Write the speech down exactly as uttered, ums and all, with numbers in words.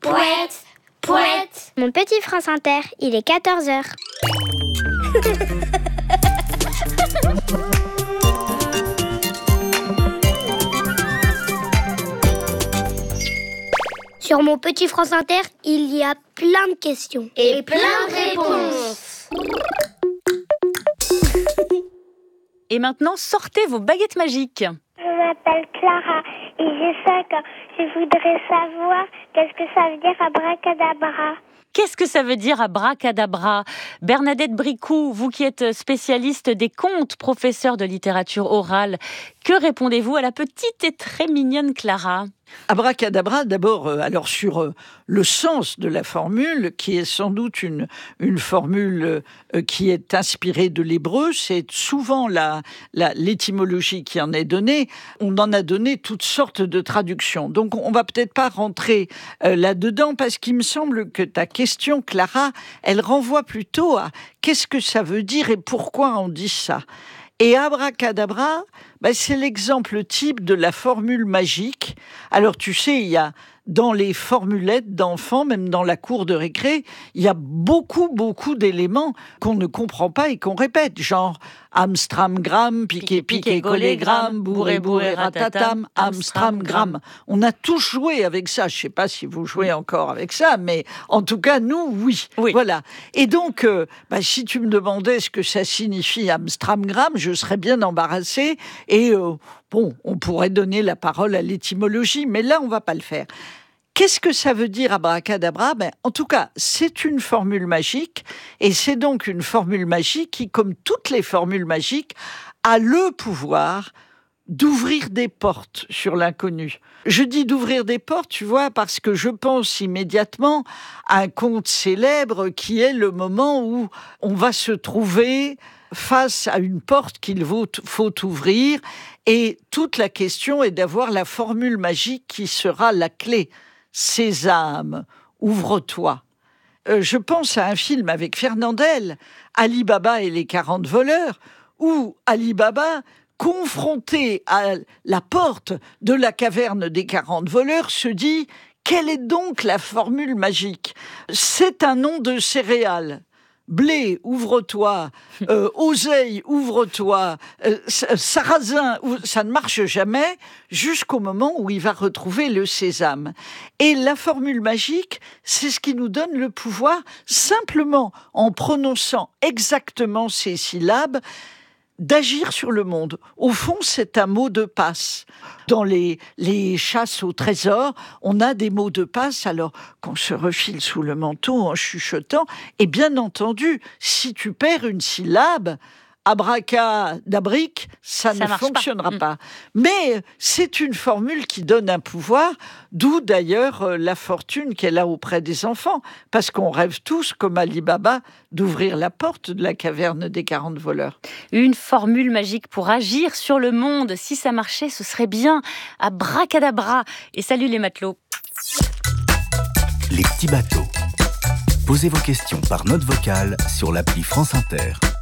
Pouette, pouette. Mon petit France Inter, il est quatorze heures. Sur mon petit France Inter, il y a plein de questions. Et plein de réponses. Et maintenant, sortez vos baguettes magiques. Je m'appelle Clara et j'ai cinq ans. Je voudrais savoir qu'est-ce que ça veut dire abracadabra. Qu'est-ce que ça veut dire abracadabra ? Bernadette Bricou, vous qui êtes spécialiste des contes, professeur de littérature orale, que répondez-vous à la petite et très mignonne Clara ? Abracadabra, d'abord, euh, alors sur euh, le sens de la formule, qui est sans doute une, une formule euh, qui est inspirée de l'hébreu, c'est souvent la, la, l'étymologie qui en est donnée. On en a donné toutes sortes de traductions. Donc, on va peut-être pas rentrer euh, là-dedans, parce qu'il me semble que ta question, Clara, elle renvoie plutôt à qu'est-ce que ça veut dire et pourquoi on dit ça. Et abracadabra, ben c'est l'exemple type de la formule magique. Alors tu sais, il y a dans les formulettes d'enfants, même dans la cour de récré, il y a beaucoup, beaucoup d'éléments qu'on ne comprend pas et qu'on répète, genre Amstram gram, piqué piqué collé gram, bourré bourré ratatam, Amstram gram. On a tous joué avec ça. Je ne sais pas si vous jouez encore avec ça, mais en tout cas, nous, oui. oui. Voilà. Et donc, euh, bah, si tu me demandais ce que ça signifie Amstram gram, je serais bien embarrassée. Et euh, bon, on pourrait donner la parole à l'étymologie, mais là, on ne va pas le faire. Qu'est-ce que ça veut dire abracadabra ? Ben, en tout cas, c'est une formule magique, et c'est donc une formule magique qui, comme toutes les formules magiques, a le pouvoir d'ouvrir des portes sur l'inconnu. Je dis d'ouvrir des portes, tu vois, parce que je pense immédiatement à un conte célèbre qui est le moment où on va se trouver face à une porte qu'il faut, faut ouvrir, et toute la question est d'avoir la formule magique qui sera la clé. Sésame, ouvre-toi. Euh, je pense à un film avec Fernandel, Ali Baba et les quarante voleurs, où Ali Baba, confronté à la porte de la caverne des quarante voleurs, se dit « Quelle est donc la formule magique ? C'est un nom de céréales. Blé, ouvre-toi, euh, oseille, ouvre-toi, euh, sarrasin, ça ne marche jamais jusqu'au moment où il va retrouver le sésame. Et la formule magique, c'est ce qui nous donne le pouvoir, simplement en prononçant exactement ces syllabes, d'agir sur le monde. Au fond, c'est un mot de passe. Dans les, les chasses au trésor, on a des mots de passe, alors qu'on se refile sous le manteau en chuchotant. Et bien entendu, si tu perds une syllabe, abracadabrique, ça, ça ne fonctionnera pas. pas. Mais c'est une formule qui donne un pouvoir, d'où d'ailleurs la fortune qu'elle a auprès des enfants, parce qu'on rêve tous, comme Ali Baba, d'ouvrir la porte de la caverne des quarante voleurs. Une formule magique pour agir sur le monde. Si ça marchait, ce serait bien. Abracadabra. Et salut les matelots. Les petits bateaux. Posez vos questions par note vocale sur l'appli France Inter.